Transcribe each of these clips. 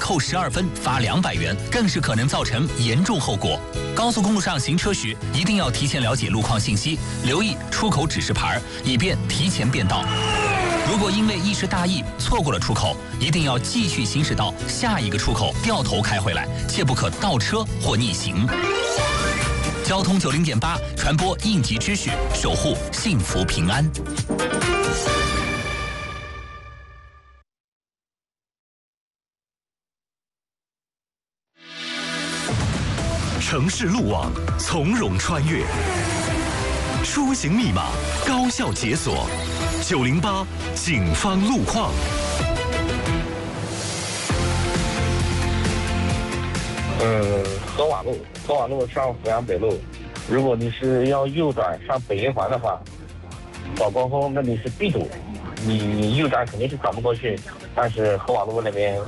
扣12分罚200元，更是可能造成严重后果。高速公路上行车时，一定要提前了解路况信息，留意出口指示牌，以便提前变道。如果因为一时大意错过了出口，一定要继续行驶到下一个出口，掉头开回来，切不可倒车或逆行。交通90.8传播应急知识，守护幸福平安。 城市路网从容穿越，出行密码高效解锁。908警方路况。 河瓦路上阜阳北路，如果你是要右转上北一环的话，早高峰那里是必堵，你右转肯定是转不过去。但是河瓦路那边，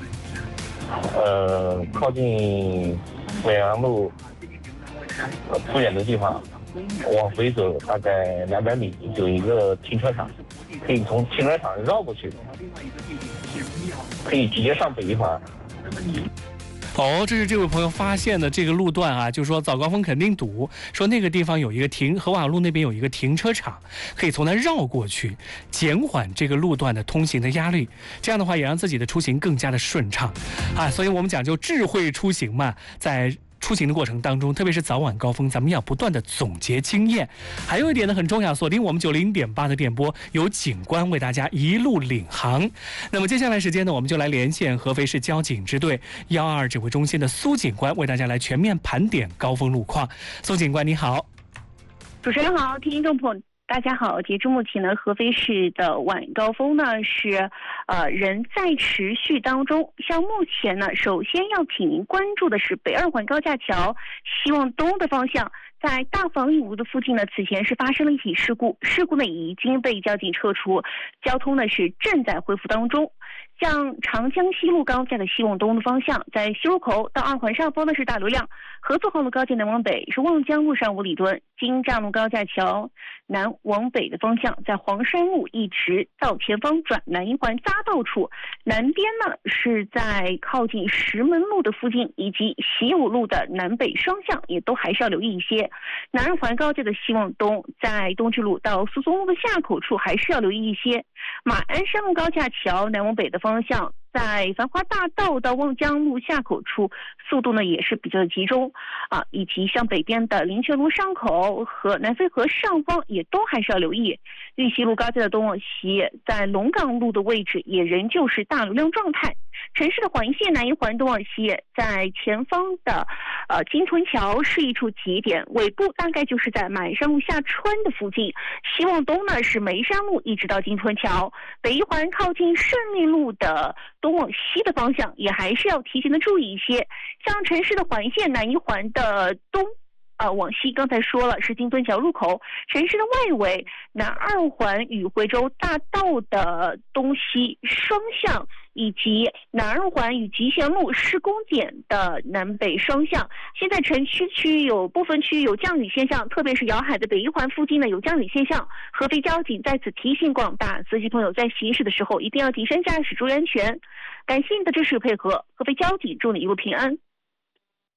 靠近阜阳路不远的地方，往回走大概200米有一个停车场，可以从停车场绕过去，可以直接上北一环。 这是这位朋友发现的这个路段啊，就是说早高峰肯定堵，说那个地方有一个河瓦路那边有一个停车场，可以从那绕过去，减缓这个路段的通行的压力，这样的话也让自己的出行更加的顺畅啊。所以我们讲究智慧出行嘛，在出行的过程当中，特别是早晚高峰，咱们要不断的总结经验。还有一点呢很重要，锁定我们90.8的电波，有警官为大家一路领航。那么接下来时间呢，我们就来连线合肥市交警支队122指挥中心的苏警官，为大家来全面盘点高峰路况。苏警官你好。 主持人好，听众朋友大家好，截至目前呢，合肥市的晚高峰呢是仍在持续当中。像目前呢，首先要请您关注的是北2环高架桥西往东的方向，在大房里屋的附近呢，此前是发生了一起事故呢已经被交警撤除，交通呢是正在恢复当中。像长江西路高架的西往东的方向，在西路口到2环上方呢是大流量，合作号路高架南往北是望江路上5里墩，金栅路高架桥南往北的方向，在黄山路一直到前方转南一环匝道处，南边呢是在靠近石门路的附近，以及习武路的南北双向也都还是要留意一些。南2环高架的西往东，在东直路到苏松路的下口处还是要留意一些。马鞍山路高架桥南往北的方向，在繁华大道到望江路下口处，速度呢也是比较集中啊，以及向北边的林泉路上口和南飞河上方也都还是要留意。玉溪路高架的东往西，在龙岗路的位置也仍旧是大流量状态。城市的环线南一环东往西，在前方的金屯桥是一处节点，尾部大概就是在马鞍山路下穿的附近。西往东呢是眉山路一直到金屯桥，北一环靠近胜利路的东往西的方向也还是要提前的注意一些。像城市的环线南一环的东往西，刚才说了是金屯桥入口，城市的外围南2环与惠州大道的东西双向，以及南2环与集贤路施工点的南北双向。现在城区有部分区域有降雨现象，特别是瑶海的北一环附近呢有降雨现象。合肥交警在此提醒广大司机朋友，在行驶的时候一定要谨慎驾驶，注意安全。感谢你的支持与配合，合肥交警祝你一路平安。